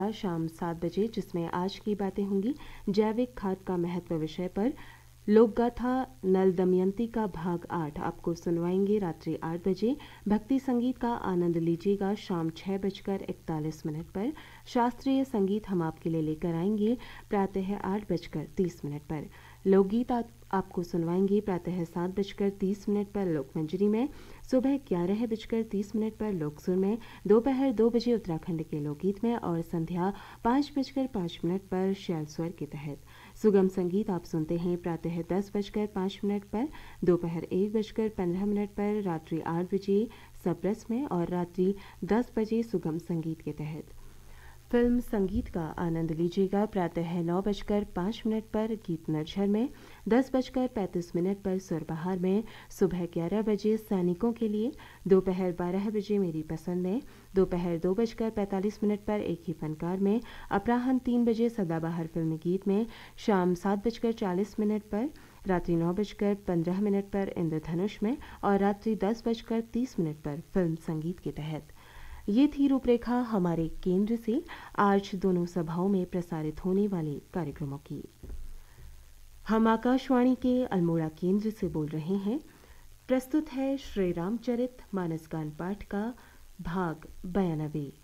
शाम 7 बजे, जिसमें आज की बातें होंगी जैविक खाद का महत्व विषय पर। लोकगाथा नल दमयंती का भाग 8 आपको सुनवाएंगे रात्रि 8 बजे। भक्ति संगीत का आनंद लीजिएगा शाम 6:41 पर। शास्त्रीय संगीत हम आपके लिए लेकर आएंगे प्रातः 8:30 पर। लोकगीत आपको सुनवाएंगे प्रातः 7:30 पर लोकमंजरी में, सुबह 11:30 पर लोकसुर में, दोपहर 2 बजे उत्तराखंड के लोकगीत में और संध्या 5:05 पर शैल स्वर के तहत। सुगम संगीत आप सुनते हैं प्रातः 10:05 पर, दोपहर 1:15 पर, रात्रि 8 बजे सबरस में और रात्रि 10 बजे सुगम संगीत के तहत। फिल्म संगीत का आनंद लीजिएगा प्रातः 9:05 पर गीत निर्झर में, 10:35 पर सुरबहार में, सुबह 11 बजे सैनिकों के लिए, दोपहर 12 बजे मेरी पसंद में, दोपहर 2:45 पर एक ही फनकार में, अपराह्न 3 बजे सदाबहार फिल्मी गीत में, शाम 7:40 पर, रात्रि 9:15 पर इंद्रधनुष में और रात्रि 10:30 पर फिल्म संगीत के तहत। ये थी रूपरेखा हमारे केंद्र से आज दोनों सभाओं में प्रसारित होने वाले कार्यक्रमों की। हम आकाशवाणी के अल्मोड़ा केंद्र से बोल रहे हैं। प्रस्तुत है श्री रामचरित मानस गान पाठ का भाग 92।